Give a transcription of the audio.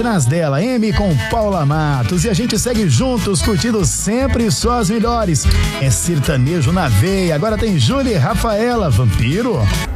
Atrás dela, M com Paula Matos. E a gente segue juntos, curtindo sempre só as melhores. É sertanejo na veia. Agora tem Júlia e Rafaela, Vampiro.